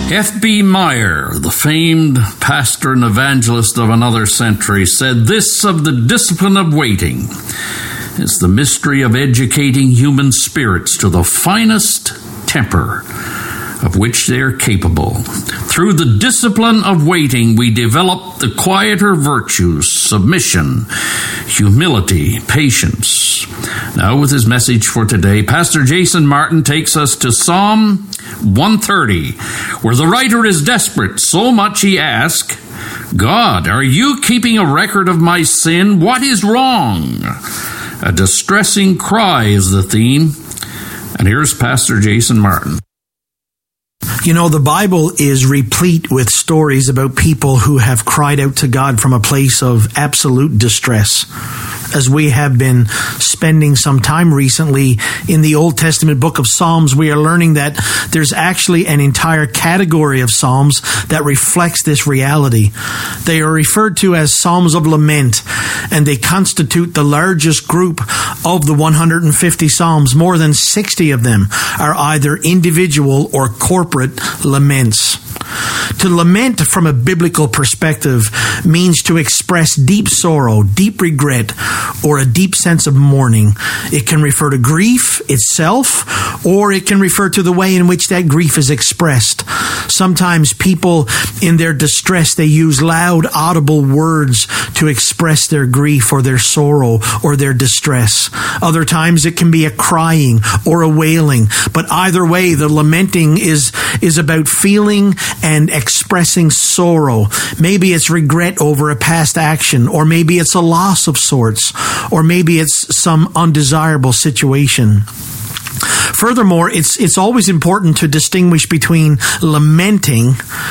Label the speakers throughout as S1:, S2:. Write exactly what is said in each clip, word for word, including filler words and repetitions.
S1: F B Meyer, the famed pastor and evangelist of another century, said this of the discipline of waiting is the mystery of educating human spirits to the finest temper of which they are capable. Through the discipline of waiting, we develop the quieter virtues, submission, humility, patience. Now, with his message for today, Pastor Jason Martin takes us to Psalm one thirty, where the writer is desperate, so much he asks, God, are you keeping a record of my sin? What is wrong? A distressing cry is the theme. And here's Pastor Jason Martin.
S2: You know, the Bible is replete with stories about people who have cried out to God from a place of absolute distress. As we have been spending some time recently in the Old Testament book of Psalms, we are learning that there's actually an entire category of Psalms that reflects this reality. They are referred to as Psalms of Lament, and they constitute the largest group of the one hundred fifty Psalms. More than sixty of them are either individual or corporate laments. To lament from a biblical perspective means to express deep sorrow, deep regret, or a deep sense of mourning. It can refer to grief itself, or it can refer to the way in which that grief is expressed. Sometimes people, in their distress, they use loud, audible words to express their grief or their sorrow or their distress. Other times it can be a crying or a wailing. But either way, the lamenting is, is about feeling and expressing sorrow. Maybe it's regret over a past action, or maybe it's a loss of sorts, or maybe it's some undesirable situation. Furthermore, it's it's always important to distinguish between lamenting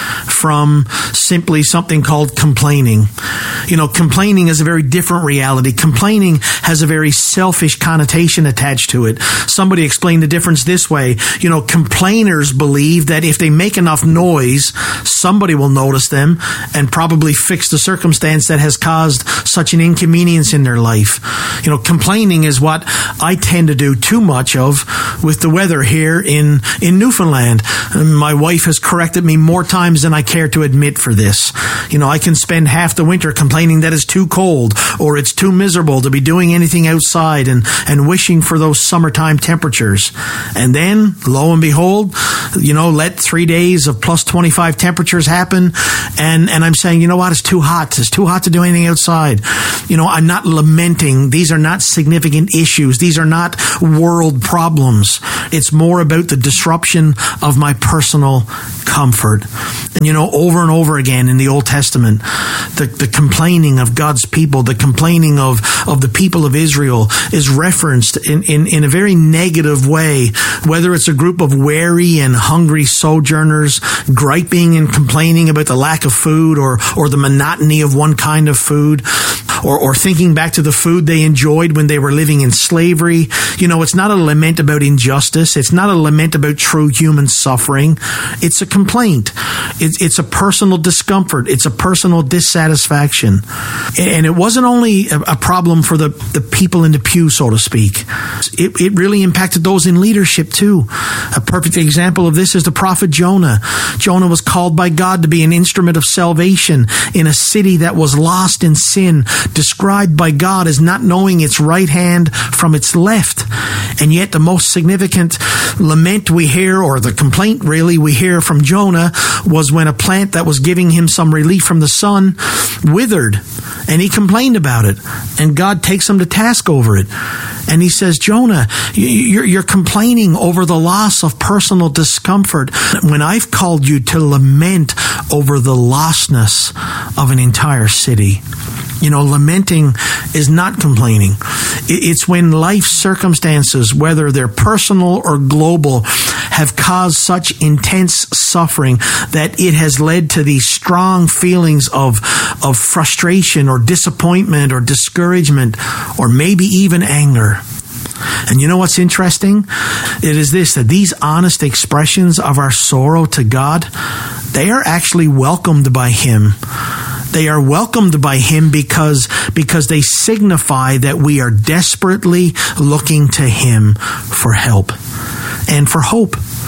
S2: from simply something called complaining. You know, complaining is a very different reality. Complaining has a very selfish connotation attached to it. Somebody explained the difference this way. You know, complainers believe that if they make enough noise, somebody will notice them and probably fix the circumstance that has caused such an inconvenience in their life. You know, complaining is what I tend to do too much of with the weather here in, in Newfoundland. My wife has corrected me more times than I care to admit for this. You know, I can spend half the winter complaining that it's too cold or it's too miserable to be doing anything outside and, and wishing for those summertime temperatures. And then, lo and behold, you know, let three days of plus twenty-five temperatures happen and, and I'm saying, you know what, it's too hot. It's too hot to do anything outside. You know, I'm not lamenting. These are not significant issues. These are not world problems. It's more about the disruption of my personal comfort. And you know, over and over again in the Old Testament, the, the complaining of God's people, the complaining of, of the people of Israel is referenced in, in, in a very negative way, whether it's a group of weary and hungry sojourners griping and complaining about the lack of food or, or the monotony of one kind of food, or, or thinking back to the food they enjoyed when they were living in slavery. You know, it's not a lament about injustice. It's not a lament about true human suffering. It's a complaint. It's, it's a personal discomfort. It's a personal dissatisfaction. And it wasn't only a, a problem for the, the people in the pew, so to speak. It, it really impacted those in leadership too. A perfect example of this is the prophet Jonah. Jonah was called by God to be an instrument of salvation in a city that was lost in sin, described by God as not knowing its right hand from its left. And yet the most significant lament we hear, or the complaint really we hear from Jonah, was when a plant that was giving him some relief from the sun withered, and he complained about it, and God takes him to task over it. And he says, Jonah, you're, you're complaining over the loss of personal discomfort when I've called you to lament over the lostness of an entire city. You know, lamenting is not complaining. It's when life circumstances, whether they're personal or global, have caused such intense suffering that it has led to these strong feelings of, of frustration or disappointment or discouragement or maybe even anger. And you know what's interesting? It is this, that these honest expressions of our sorrow to God, they are actually welcomed by Him. They are welcomed by Him because, because they signify that we are desperately looking to Him for help and for hope.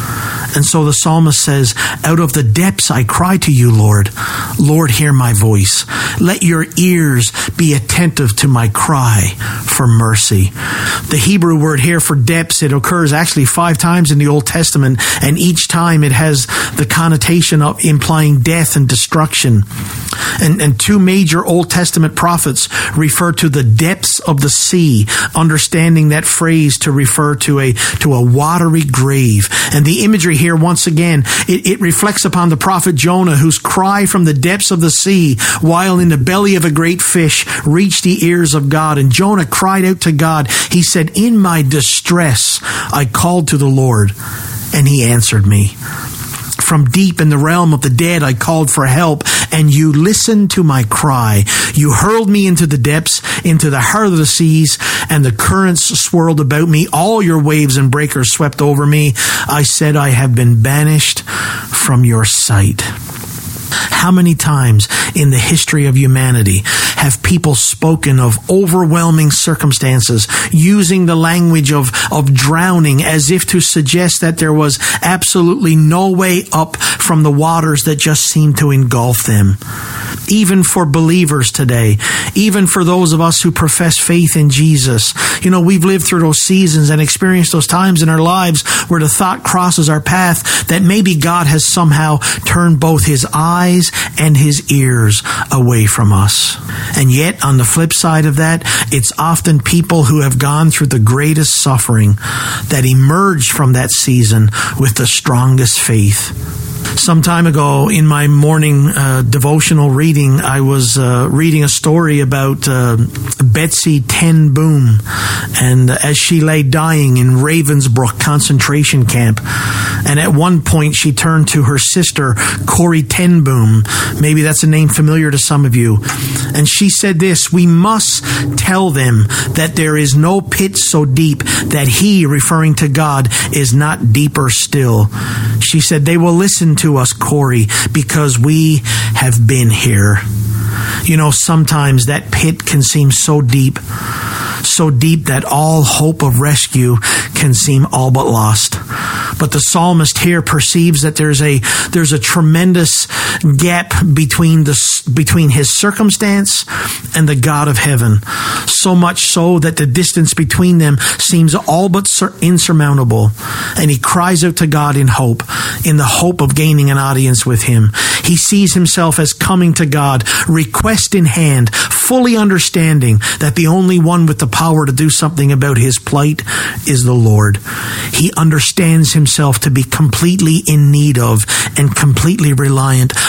S2: And so the psalmist says, out of the depths I cry to you, Lord. Lord, hear my voice. Let your ears be attentive to my cry for mercy. The Hebrew word here for depths, it occurs actually five times in the Old Testament, and each time it has the connotation of implying death and destruction. And, and two major Old Testament prophets refer to the depths of the sea, understanding that phrase to refer to a to a watery grave. And the imagery here, once again, it, it reflects upon the prophet Jonah, whose cry from the depths of the sea, while in the belly of a great fish, reached the ears of God. And Jonah cried out to God. He said, in my distress, I called to the Lord, and he answered me. From deep in the realm of the dead, I called for help, and you listened to my cry. You hurled me into the depths, into the heart of the seas, and the currents swirled about me. All your waves and breakers swept over me. I said, I have been banished from your sight. How many times in the history of humanity have people spoken of overwhelming circumstances, using the language of, of drowning as if to suggest that there was absolutely no way up from the waters that just seemed to engulf them? Even for believers today, even for those of us who profess faith in Jesus, you know, we've lived through those seasons and experienced those times in our lives where the thought crosses our path that maybe God has somehow turned both his eyes and his ears away from us. And yet, on the flip side of that, it's often people who have gone through the greatest suffering that emerged from that season with the strongest faith. Some time ago, in my morning uh, devotional reading, I was uh, reading a story about uh, Betsy ten Boom, and as she lay dying in Ravensbrück concentration camp, and at one point she turned to her sister, Corrie ten Boom. Maybe that's a name familiar to some of you. And she said this, we must tell them that there is no pit so deep that he, referring to God, is not deeper still. She said, they will listen to us, Corrie, because we have been here. You know, sometimes that pit can seem so deep, so deep that all hope of rescue can seem all but lost. But the psalmist here perceives that there's a there's a tremendous gap between the between his circumstance and the God of heaven. So much so that the distance between them seems all but insurmountable. And he cries out to God in hope, in the hope of gaining an audience with him. He sees himself as coming to God, request in hand, fully understanding that the only one with the power to do something about his plight is the Lord. He understands himself to be completely in need of and completely reliant